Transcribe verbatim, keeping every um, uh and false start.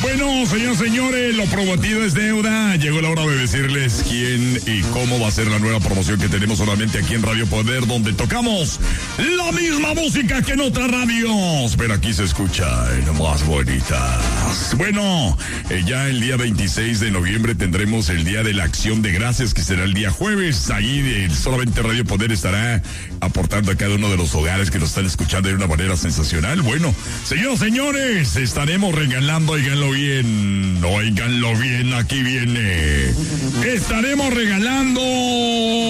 Bueno, señores, señores, lo prometido es deuda. Llegó la hora de decirles quién y cómo va a ser la nueva promoción que tenemos solamente aquí en Radio Poder, donde tocamos la misma música que en otras radios, pero aquí se escucha en más bonitas. Bueno, eh, ya el día veintiséis de noviembre tendremos el Día de la Acción de Gracias, que será el día jueves. Ahí eh, solamente Radio Poder estará aportando a cada uno de los hogares que nos están escuchando de una manera sensacional. Bueno, señores, señores, estaremos regalando, oiganlo bien, oiganlo bien, aquí viene. Estaremos regalando